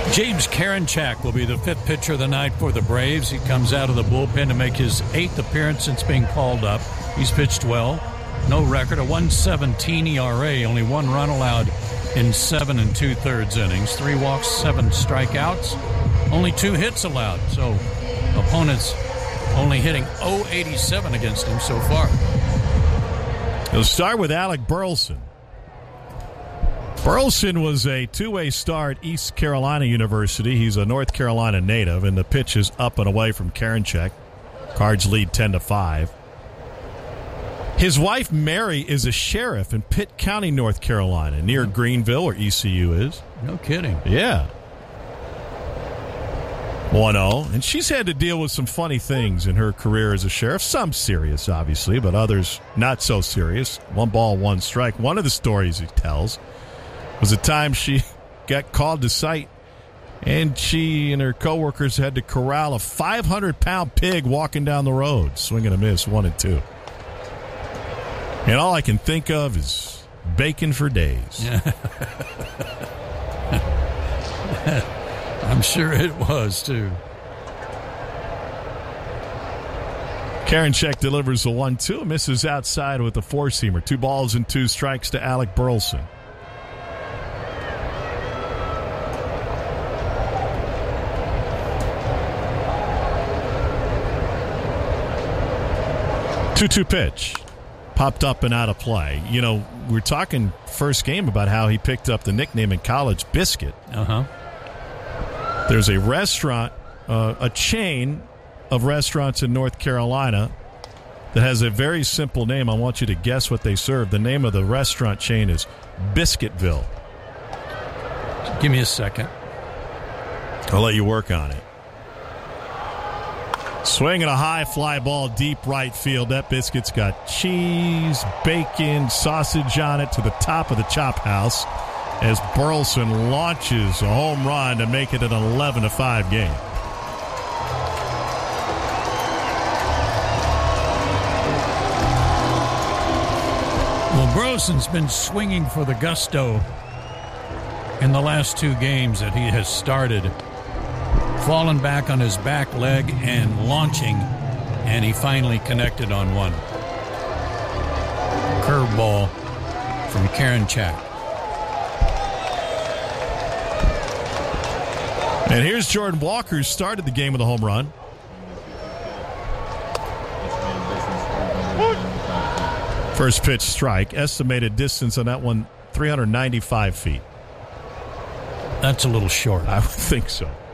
James Karinchak will be the fifth pitcher of the night for the Braves. He comes out of the bullpen to make his eighth appearance since being called up. He's pitched well. No record, a 1.17 ERA, only one run allowed in 7 2/3 innings. 3 walks, 7 strikeouts, only 2 hits allowed. So opponents only hitting .087 against him so far. We'll start with Alec Burleson. Burleson was a two-way star at East Carolina University. He's a North Carolina native, and the pitch is up and away from Karinchak. Cards lead 10-5. His wife, Mary, is a sheriff in Pitt County, North Carolina, near Greenville, where ECU is. No kidding. Yeah. 1-0. And she's had to deal with some funny things in her career as a sheriff. Some serious, obviously, but others not so serious. 1 ball, 1 strike. One of the stories he tells was a time she got called to sight, and she and her coworkers had to corral a 500-pound pig walking down the road, swing and a miss, 1 and 2. And all I can think of is bacon for days. Yeah. I'm sure it was, too. Karinchak delivers a 1-2, misses outside with a 4-seamer. 2 balls and 2 strikes to Alec Burleson. Two pitch. Popped up and out of play. You know, we're talking first game about how he picked up the nickname in college, Biscuit. Uh-huh. There's a restaurant, a chain of restaurants in North Carolina that has a very simple name. I want you to guess what they serve. The name of the restaurant chain is Biscuitville. Give me a second. I'll let you work on it. Swinging a high fly ball deep right field. That biscuit's got cheese, bacon, sausage on it to the top of the chop house as Burleson launches a home run to make it an 11-5 game. Well, Burleson's been swinging for the gusto in the last 2 games that he has started. Fallen back on his back leg and launching, and he finally connected on one. Curveball from Karinchak. And here's Jordan Walker, who started the game with a home run. First pitch strike. Estimated distance on that one, 395 feet. That's a little short. I would think so.